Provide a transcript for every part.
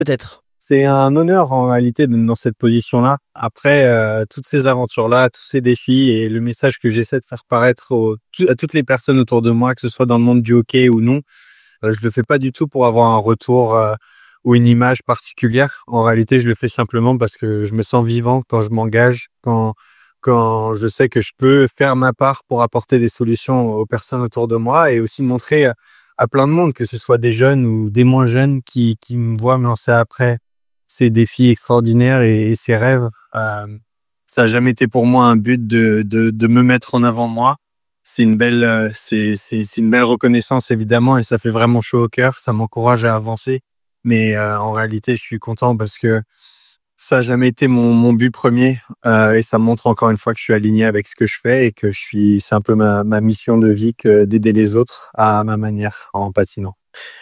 peut-être? C'est un honneur en réalité d'être dans cette position-là. Après, toutes ces aventures-là, tous ces défis et le message que j'essaie de faire paraître à toutes les personnes autour de moi, que ce soit dans le monde du hockey ou non, je le fais pas du tout pour avoir un retour, ou une image particulière. En réalité, je le fais simplement parce que je me sens vivant quand je m'engage, quand je sais que je peux faire ma part pour apporter des solutions aux personnes autour de moi et aussi montrer à plein de monde, que ce soit des jeunes ou des moins jeunes qui me voient me lancer après ces défis extraordinaires et ces rêves. Ça a jamais été pour moi un but de me mettre en avant moi. C'est une belle, c'est une belle reconnaissance évidemment et ça fait vraiment chaud au cœur. Ça m'encourage à avancer. Mais en réalité, je suis content parce que ça a jamais été mon but premier et ça montre encore une fois que je suis aligné avec ce que je fais et que c'est un peu ma mission de vie que d'aider les autres à ma manière en patinant.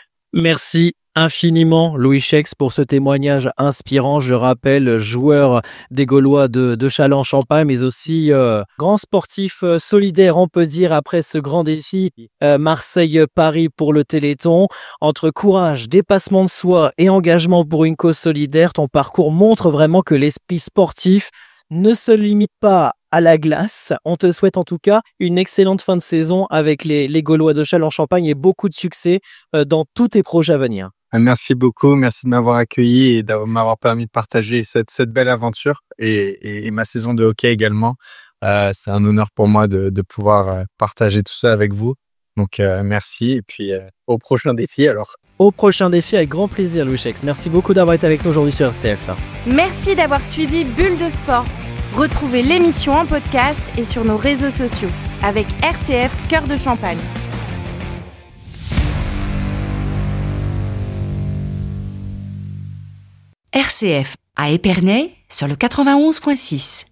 Merci infiniment, Louis Chex, pour ce témoignage inspirant. Je rappelle, joueur des Gaulois de Châlons-en-Champagne, mais aussi grand sportif solidaire, on peut dire, après ce grand défi Marseille-Paris pour le Téléthon. Entre courage, dépassement de soi et engagement pour une cause solidaire, ton parcours montre vraiment que l'esprit sportif ne se limite pas à la glace. On te souhaite en tout cas une excellente fin de saison avec les Gaulois de Châlons-en-Champagne et beaucoup de succès dans tous tes projets à venir. Merci beaucoup, merci de m'avoir accueilli et de m'avoir permis de partager cette belle aventure et ma saison de hockey également. C'est un honneur pour moi de pouvoir partager tout ça avec vous. Donc merci et puis au prochain défi alors. Au prochain défi avec grand plaisir, Louis Chex. Merci beaucoup d'avoir été avec nous aujourd'hui sur RCF. Merci d'avoir suivi Bulle de Sport. Retrouvez l'émission en podcast et sur nos réseaux sociaux avec RCF Cœur de Champagne. RCF à Épernay sur le 91.6.